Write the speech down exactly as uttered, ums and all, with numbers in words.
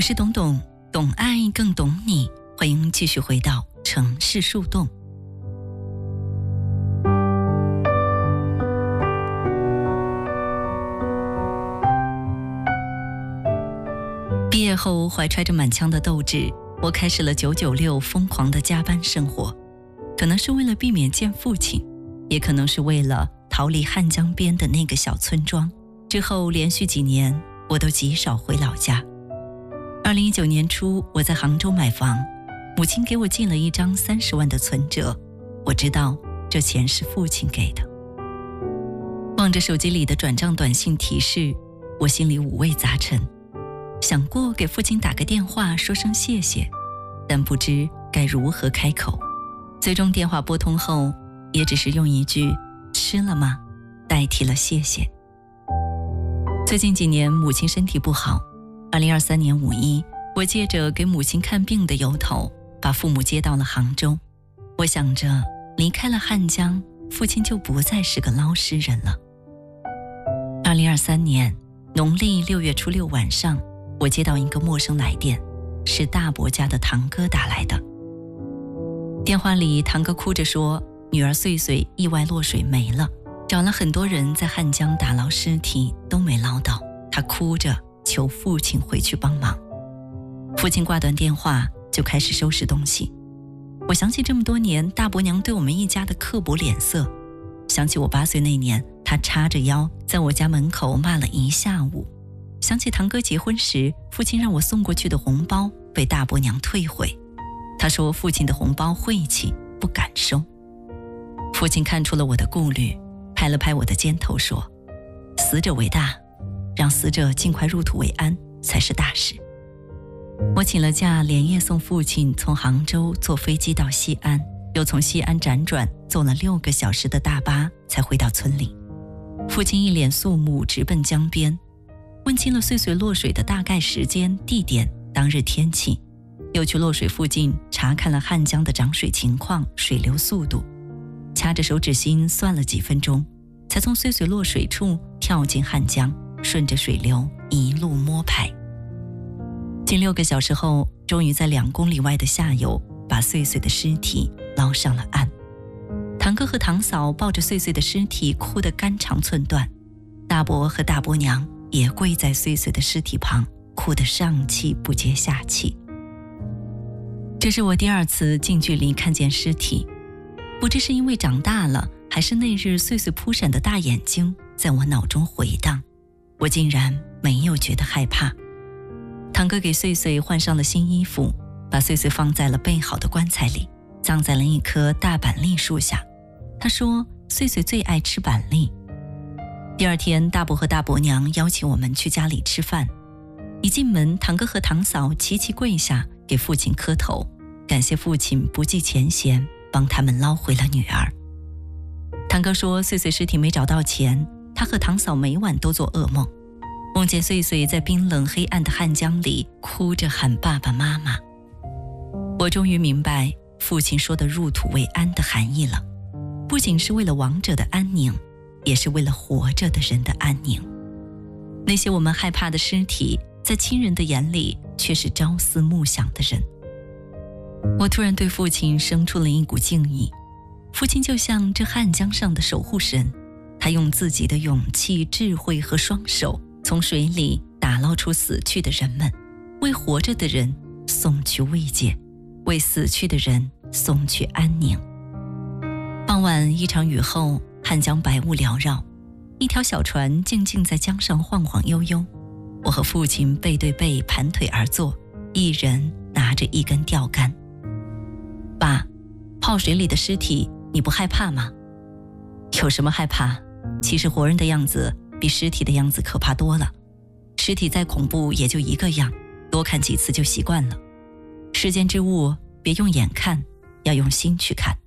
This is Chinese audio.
我是董董，懂爱更懂你，欢迎继续回到城市树洞。毕业后怀揣着满腔的斗志，我开始了九九六疯狂的加班生活，可能是为了避免见父亲，也可能是为了逃离汉江边的那个小村庄。之后连续几年我都极少回老家。二零一九年初，我在杭州买房，母亲给我寄了一张三十万的存折，我知道这钱是父亲给的。望着手机里的转账短信提示，我心里五味杂陈，想过给父亲打个电话说声谢谢，但不知该如何开口。最终电话拨通后，也只是用一句吃了吗代替了谢谢。最近几年母亲身体不好，二零二三年五一，我借着给母亲看病的由头，把父母接到了杭州。我想着离开了汉江，父亲就不再是个捞尸人了。二零二三年农历六月初六晚上，我接到一个陌生来电，是大伯家的堂哥打来的。电话里堂哥哭着说，女儿穗穗意外落水没了，找了很多人在汉江打捞尸体都没捞到，他哭着求父亲回去帮忙。父亲挂断电话就开始收拾东西。我想起这么多年大伯娘对我们一家的刻薄脸色，想起我八岁那年他叉着腰在我家门口骂了一下午，想起堂哥结婚时父亲让我送过去的红包被大伯娘退回，他说父亲的红包晦气不敢收。父亲看出了我的顾虑，拍了拍我的肩头说，死者为大，让死者尽快入土为安才是大事。我请了假，连夜送父亲从杭州坐飞机到西安，又从西安辗转坐了六个小时的大巴才回到村里。父亲一脸肃穆直奔江边，问清了穗穗落水的大概时间、地点、当日天气，又去落水附近查看了汉江的涨水情况、水流速度，掐着手指心算了几分钟，才从穗穗落水处跳进汉江，顺着水流一路摸排。近六个小时后，终于在两公里外的下游把穗穗的尸体捞上了岸。堂哥和堂嫂抱着穗穗的尸体哭得肝肠寸断，大伯和大伯娘也跪在穗穗的尸体旁，哭得上气不接下气。这是我第二次近距离看见尸体，不知是因为长大了，还是那日穗穗扑闪的大眼睛在我脑中回荡，我竟然没有觉得害怕。堂哥给穗穗换上了新衣服，把穗穗放在了备好的棺材里，葬在了一棵大板栗树下。他说穗穗最爱吃板栗。第二天大伯和大伯娘邀请我们去家里吃饭，一进门堂哥和堂嫂齐齐跪下给父亲磕头，感谢父亲不计前嫌帮他们捞回了女儿。堂哥说穗穗尸体没找到前，他和堂嫂每晚都做噩梦，梦见穗穗在冰冷黑暗的汉江里哭着喊爸爸妈妈。我终于明白父亲说的入土为安的含义了，不仅是为了亡者的安宁，也是为了活着的人的安宁。那些我们害怕的尸体，在亲人的眼里却是朝思暮想的人。我突然对父亲生出了一股敬意，父亲就像这汉江上的守护神，他用自己的勇气、智慧和双手从水里打捞出死去的人们，为活着的人送去慰藉，为死去的人送去安宁。傍晚一场雨后，汉江白雾缭绕，一条小船静静在江上晃晃悠悠。我和父亲背对背盘腿而坐，一人拿着一根钓竿。爸，泡水里的尸体你不害怕吗？有什么害怕？其实活人的样子比尸体的样子可怕多了。尸体再恐怖也就一个样，多看几次就习惯了。世间之物别用眼看，要用心去看。